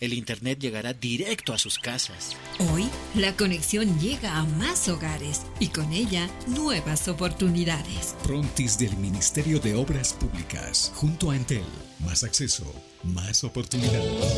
el Internet llegará directo a sus casas. Hoy, la conexión llega a más hogares y con ella, nuevas oportunidades. Frontis del Ministerio de Obras Públicas, junto a Entel. Más acceso, más oportunidades.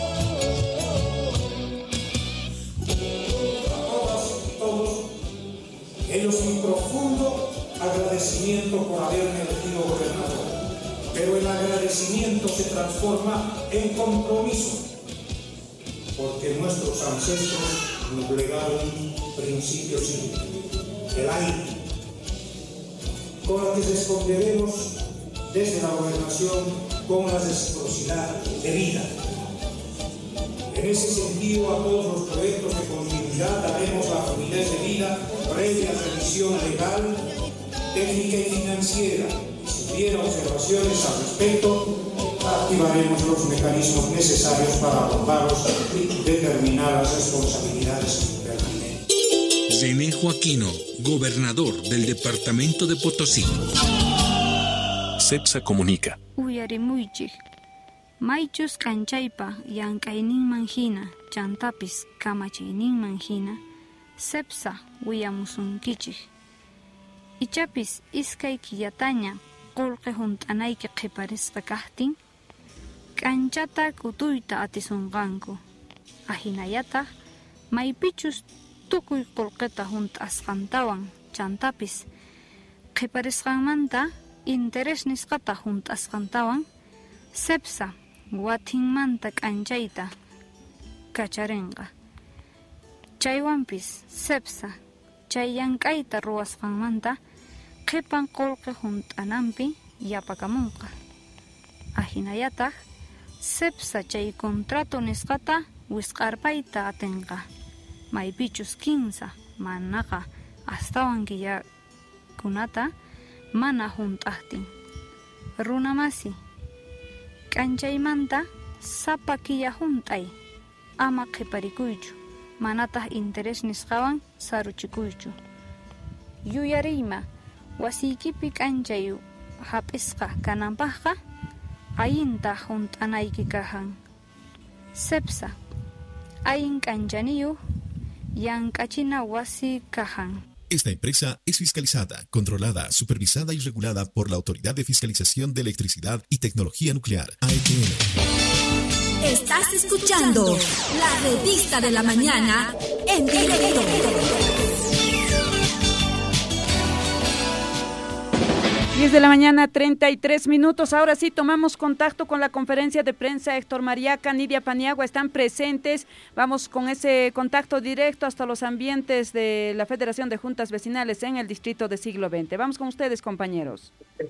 Ellos mi profundo agradecimiento por haberme elegido gobernador, pero el agradecimiento se transforma en compromiso, porque nuestros ancestros nos legaron principios simples, el aire, con el que responderemos desde la gobernación con la reciprocidad de vida. En ese sentido, a todos los proyectos de continuidad daremos la fluidez de vida previa revisión legal, técnica y financiera. Y si hubiera observaciones al respecto, activaremos los mecanismos necesarios para abordarlos y determinar las responsabilidades pertinentes. René Joaquino, gobernador del departamento de Potosí. CEPSA comunica. Uyarimuychik. Maychus kanchaypa llank'ayninman hina, chantapis kamachayninman hina, CEPSA willamusunkichik. Ichapis iskay killataña qullqi hunt'anayki qiparisqa kaqtin, k'anchata k'utuyta atisunqanku. Ahinallataq maypichus tukuy qullqita hunt'asqantawan chantapis qiparisqanmanta interés nisqata hunt'asqantawan CEPSA wathinmanta k'anchayta kacharinqa. Chaywanpis CEPSA chay llank'ayta ruwasqanmanta qipan qullqi hunt'ananpi yapakamunqa. Ahinallataq CEPSA chay contrato nisqata wisq'arpayta atinqa. Maypichus kinsa manaqa astawan killakunata mana hunt'aqtin. Runamasi k'anchaymanta sapa killa hunt'ay ama qiparikuychu, manataq interés nisqawan saruchikuychu. Yuyariyma wasiykipi k'anchay hap'isqa kananpaqqa ayinta hunt'anayki kahan. CEPSA ayin k'anchaniyuq llank'achina wasi kahan. Esta empresa es fiscalizada, controlada, supervisada y regulada por la Autoridad de Fiscalización de Electricidad y Tecnología Nuclear, AETN. Estás escuchando la revista de la mañana en directo. 10 de la mañana, 33 minutos. Ahora sí, tomamos contacto con la conferencia de prensa. Héctor Mariaca, Nidia Paniagua están presentes. Vamos con ese contacto directo hasta los ambientes de la Federación de Juntas Vecinales en el distrito de Siglo XX. Vamos con ustedes, compañeros.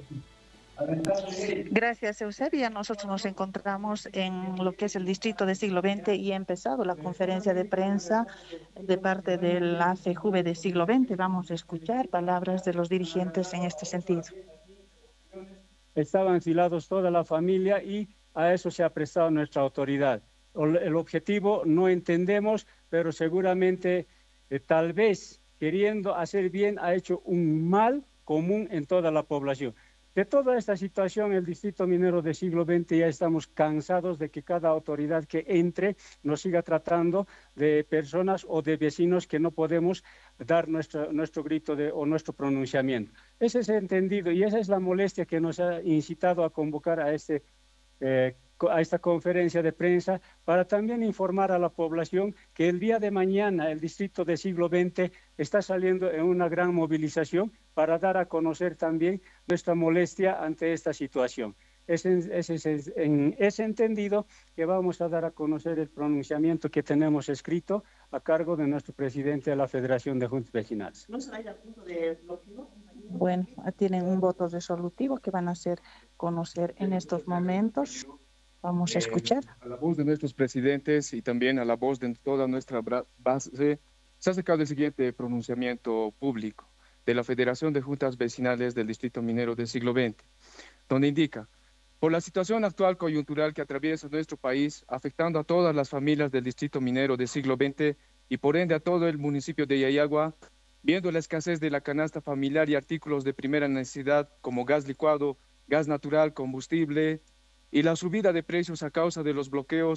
Gracias, Eusebia. Nosotros nos encontramos en lo que es el distrito de Siglo XX y ha empezado la conferencia de prensa de parte de la FEJUVE de Siglo XX. Vamos a escuchar palabras de los dirigentes en este sentido. Estaban filados toda la familia y a eso se ha prestado nuestra autoridad. El objetivo no entendemos, pero seguramente tal vez queriendo hacer bien ha hecho un mal común en toda la población. De toda esta situación, el Distrito Minero de Siglo XX ya estamos cansados de que cada autoridad que entre nos siga tratando de personas o de vecinos que no podemos dar nuestro grito o nuestro pronunciamiento. Ese es el entendido y esa es la molestia que nos ha incitado a convocar a esta conferencia de prensa para también informar a la población que el día de mañana el Distrito de Siglo XX está saliendo en una gran movilización para dar a conocer también nuestra molestia ante esta situación. Es en ese entendido que vamos a dar a conocer el pronunciamiento que tenemos escrito a cargo de nuestro presidente de la Federación de Juntas Vecinales. ¿No será el punto de bloqueo? Bueno, tienen un voto resolutivo que van a hacer conocer en estos momentos. Vamos a escuchar. A la voz de nuestros presidentes y también a la voz de toda nuestra base, se ha sacado el siguiente pronunciamiento público de la Federación de Juntas Vecinales del Distrito Minero del Siglo XX, donde indica: por la situación actual coyuntural que atraviesa nuestro país, afectando a todas las familias del Distrito Minero del Siglo XX y por ende a todo el municipio de Yayagua, viendo la escasez de la canasta familiar y artículos de primera necesidad como gas licuado, gas natural, combustible, y la subida de precios a causa de los bloqueos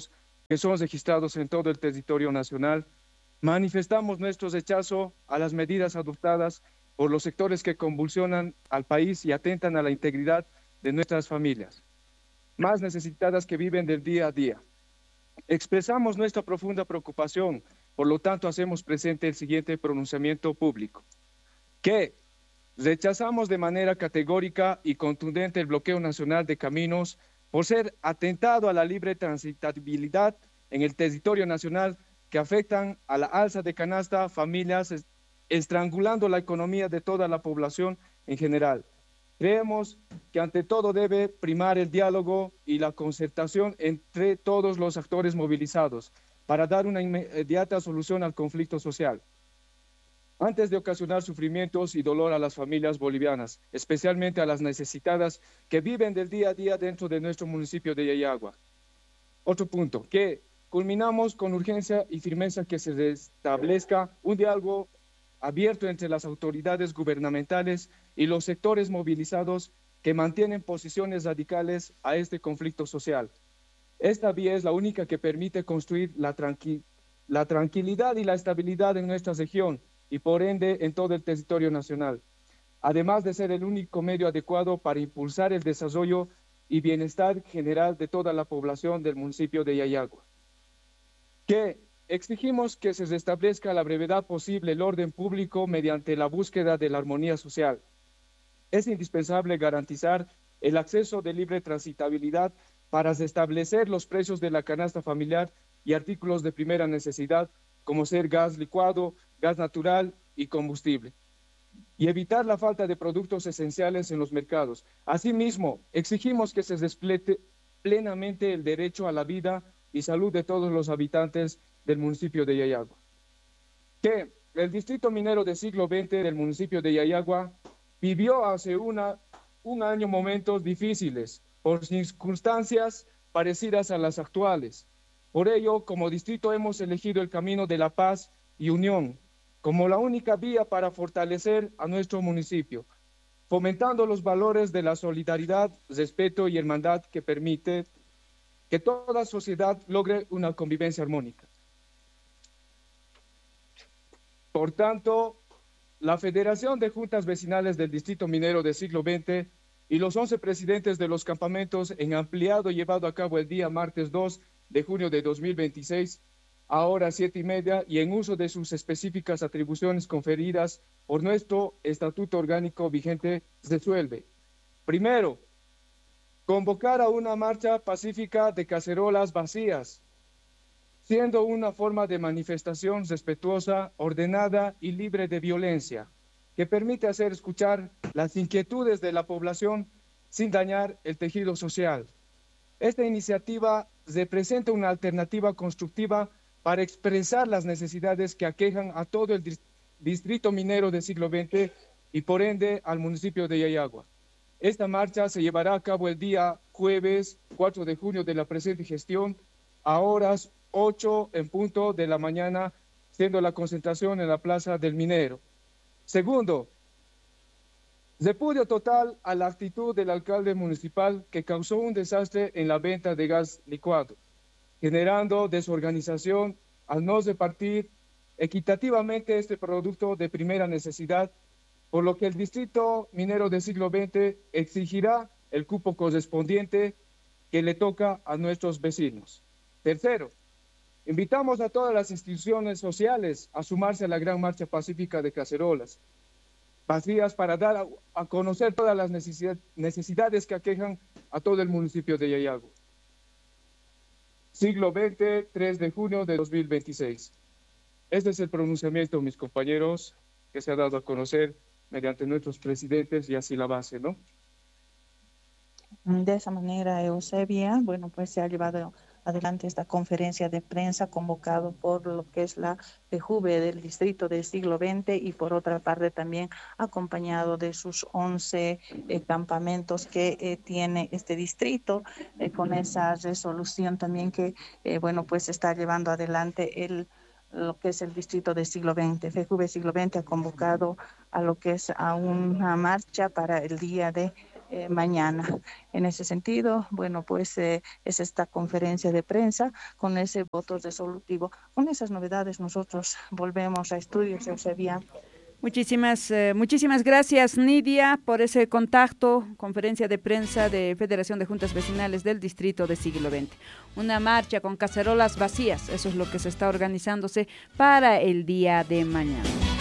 que son registrados en todo el territorio nacional, manifestamos nuestro rechazo a las medidas adoptadas por los sectores que convulsionan al país y atentan a la integridad de nuestras familias, más necesitadas que viven del día a día. Expresamos nuestra profunda preocupación, por lo tanto hacemos presente el siguiente pronunciamiento público, que rechazamos de manera categórica y contundente el bloqueo nacional de caminos por ser atentado a la libre transitabilidad en el territorio nacional que afectan a la alza de canasta, familias, estrangulando la economía de toda la población en general. Creemos que ante todo debe primar el diálogo y la concertación entre todos los actores movilizados para dar una inmediata solución al conflicto social, antes de ocasionar sufrimientos y dolor a las familias bolivianas, especialmente a las necesitadas que viven del día a día dentro de nuestro municipio de Yayagua. Otro punto, que culminamos con urgencia y firmeza que se restablezca un diálogo abierto entre las autoridades gubernamentales y los sectores movilizados que mantienen posiciones radicales a este conflicto social. Esta vía es la única que permite construir la tranquilidad y la estabilidad en nuestra región y por ende en todo el territorio nacional, además de ser el único medio adecuado para impulsar el desarrollo y bienestar general de toda la población del municipio de Yayagua. Que exigimos que se restablezca a la brevedad posible el orden público mediante la búsqueda de la armonía social. Es indispensable garantizar el acceso de libre transitabilidad para restablecer los precios de la canasta familiar y artículos de primera necesidad, como ser gas licuado, gas natural y combustible, y evitar la falta de productos esenciales en los mercados. Asimismo, exigimos que se despliegue plenamente el derecho a la vida y salud de todos los habitantes del municipio de Yayagua. Que el distrito minero del siglo XX del municipio de Yayagua vivió hace un año momentos difíciles por circunstancias parecidas a las actuales. Por ello, como distrito hemos elegido el camino de la paz y unión como la única vía para fortalecer a nuestro municipio, fomentando los valores de la solidaridad, respeto y hermandad que permite que toda sociedad logre una convivencia armónica. Por tanto, la Federación de Juntas Vecinales del Distrito Minero del siglo XX y los 11 presidentes de los campamentos en ampliado llevado a cabo el día martes 2 de junio de 2026, a horas 7:30 y en uso de sus específicas atribuciones conferidas por nuestro estatuto orgánico vigente, resuelve. Primero, convocar a una marcha pacífica de cacerolas vacías, siendo una forma de manifestación respetuosa, ordenada y libre de violencia, que permite hacer escuchar las inquietudes de la población sin dañar el tejido social. Esta iniciativa representa una alternativa constructiva para expresar las necesidades que aquejan a todo el distrito minero del siglo XX y por ende al municipio de Yayagua. Esta marcha se llevará a cabo el día jueves 4 de junio de la presente gestión a horas 8 en punto de la mañana, siendo la concentración en la Plaza del Minero. Segundo, repudio total a la actitud del alcalde municipal que causó un desastre en la venta de gas licuado, generando desorganización al no repartir equitativamente este producto de primera necesidad, por lo que el distrito minero del siglo XX exigirá el cupo correspondiente que le toca a nuestros vecinos. Tercero, invitamos a todas las instituciones sociales a sumarse a la gran marcha pacífica de cacerolas vacías para dar a conocer todas las necesidades que aquejan a todo el municipio de Yayagua. Siglo XX, 3 de junio de 2026. Este es el pronunciamiento, mis compañeros, que se ha dado a conocer mediante nuestros presidentes y así la base, ¿no? De esa manera, Eusebia, bueno, pues se ha llevado adelante esta conferencia de prensa convocado por lo que es la PJUVE del distrito del siglo XX y por otra parte también acompañado de sus 11 campamentos que tiene este distrito, con esa resolución también que, bueno, pues está llevando adelante lo que es el distrito del siglo XX. FEJUVE siglo XX ha convocado a lo que es a una marcha para el día de mañana. En ese sentido, bueno, pues es esta conferencia de prensa con ese voto resolutivo. Con esas novedades nosotros volvemos a Estudios Eusebia. Muchísimas gracias, Nidia, por ese contacto, conferencia de prensa de Federación de Juntas Vecinales del Distrito de Siglo XX. Una marcha con cacerolas vacías, eso es lo que se está organizándose para el día de mañana.